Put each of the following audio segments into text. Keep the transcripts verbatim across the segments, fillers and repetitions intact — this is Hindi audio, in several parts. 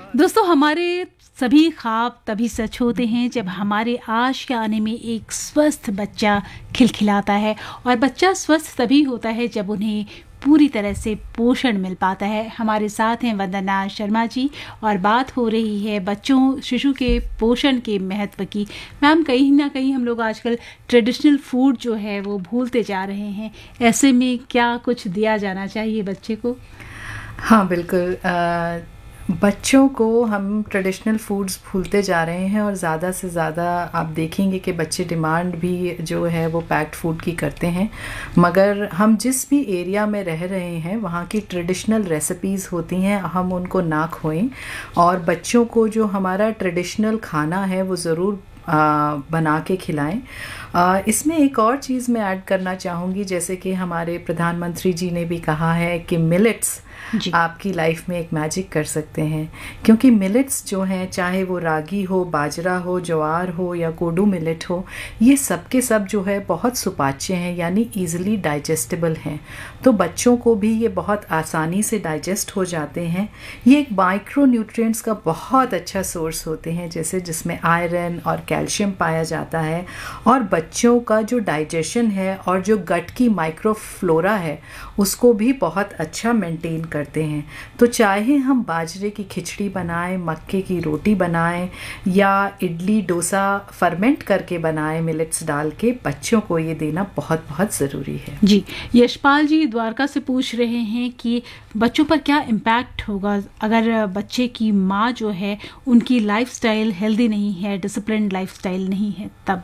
दोस्तों, हमारे सभी ख्वाब तभी सच होते हैं जब हमारे आश के आने में एक स्वस्थ बच्चा खिलखिलाता है। और बच्चा स्वस्थ तभी होता है जब उन्हें पूरी तरह से पोषण मिल पाता है। हमारे साथ हैं वंदना शर्मा जी और बात हो रही है बच्चों शिशु के पोषण के महत्व की। मैम, कहीं ना कहीं हम लोग आजकल ट्रेडिशनल फूड जो है वो भूलते जा रहे हैं। ऐसे में क्या कुछ दिया जाना चाहिए बच्चे को? हाँ, बिल्कुल। आ, बच्चों को हम ट्रेडिशनल फूड्स भूलते जा रहे हैं और ज़्यादा से ज़्यादा आप देखेंगे कि बच्चे डिमांड भी जो है वो पैक्ड फूड की करते हैं। मगर हम जिस भी एरिया में रह रहे हैं वहाँ की ट्रेडिशनल रेसिपीज़ होती हैं, हम उनको ना खोएं और बच्चों को जो हमारा ट्रेडिशनल खाना है वो ज़रूर आ, बना के खिलाएं। आ, इसमें एक और चीज़ मैं ऐड करना चाहूँगी, जैसे कि हमारे प्रधानमंत्री जी ने भी कहा है कि मिलेट्स आपकी लाइफ में एक मैजिक कर सकते हैं। क्योंकि मिलेट्स जो हैं, चाहे वो रागी हो, बाजरा हो, ज्वार हो या कोडू मिलेट हो, ये सब के सब जो है बहुत सुपाच्य हैं, यानी ईजिली डाइजेस्टेबल हैं। तो बच्चों को भी ये बहुत आसानी से डाइजेस्ट हो जाते हैं। ये एक माइक्रो न्यूट्रिएंट्स का बहुत अच्छा सोर्स होते हैं, जैसे जिसमें आयरन और कैल्शियम पाया जाता है और बच्चों का जो डाइजेशन है और जो गट की माइक्रोफ्लोरा है उसको भी बहुत अच्छा मेंटेन करते हैं। तो चाहे हम बाजरे की खिचड़ी बनाएं, मक्के की रोटी बनाएं या इडली डोसा फर्मेंट करके बनाएं मिलेट्स डाल के, बच्चों को ये देना बहुत बहुत ज़रूरी है। जी, यशपाल जी द्वारका से पूछ रहे हैं कि बच्चों पर क्या इम्पैक्ट होगा अगर बच्चे की माँ जो है उनकी लाइफस्टाइल हेल्दी नहीं है, डिसिप्लिन्ड लाइफस्टाइल नहीं है, तब?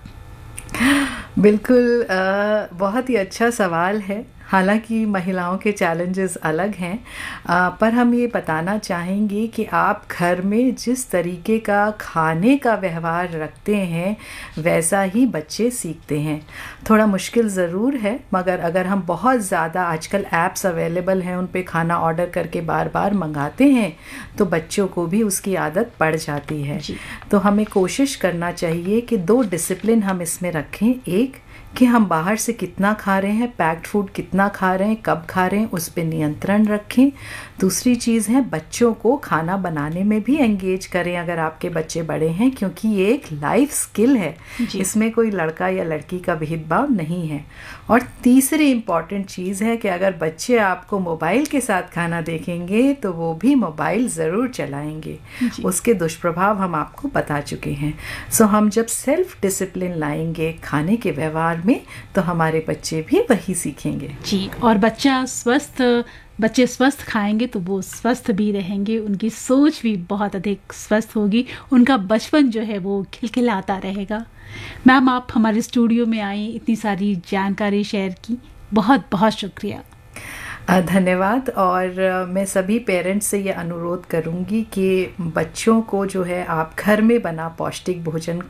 बिल्कुल, आ, बहुत ही अच्छा सवाल है। हालांकि महिलाओं के चैलेंजेस अलग हैं, आ, पर हम ये बताना चाहेंगे कि आप घर में जिस तरीके का खाने का व्यवहार रखते हैं वैसा ही बच्चे सीखते हैं। थोड़ा मुश्किल ज़रूर है, मगर अगर हम बहुत ज़्यादा, आजकल ऐप्स अवेलेबल हैं, उन पे खाना ऑर्डर करके बार बार मंगाते हैं तो बच्चों को भी उसकी आदत पड़ जाती है। तो हमें कोशिश करना चाहिए कि दो डिसिप्लिन हम इसमें रखें। एक कि हम बाहर से कितना खा रहे हैं, पैक्ड फूड कितना खा रहे हैं, कब खा रहे हैं, उस पे नियंत्रण रखें। दूसरी चीज़ है बच्चों को खाना बनाने में भी एंगेज करें अगर आपके बच्चे बड़े हैं, क्योंकि ये एक लाइफ स्किल है, इसमें कोई लड़का या लड़की का भेदभाव नहीं है। और तीसरी इम्पॉर्टेंट चीज़ है कि अगर बच्चे आपको मोबाइल के साथ खाना देखेंगे तो वो भी मोबाइल ज़रूर चलाएंगे, उसके दुष्प्रभाव हम आपको बता चुके हैं। सो हम जब सेल्फ डिसिप्लिन लाएंगे खाने के व्यवहार में तो हमारे बच्चे भी वही सीखेंगे। जी, और बच्चा स्वस्थ बच्चे स्वस्थ खाएंगे तो वो स्वस्थ भी रहेंगे, उनकी सोच भी बहुत अधिक स्वस्थ होगी, उनका बचपन जो है वो खिलखिलाता रहेगा। मैम, आप हमारे स्टूडियो में आई, इतनी सारी जानकारी शेयर की, बहुत बहुत शुक्रिया। धन्यवाद। और मैं सभी पेरेंट्स से ये अनुरोध करूँगी कि बच्चों को जो है आप घर में बना पौष्टिक भोजन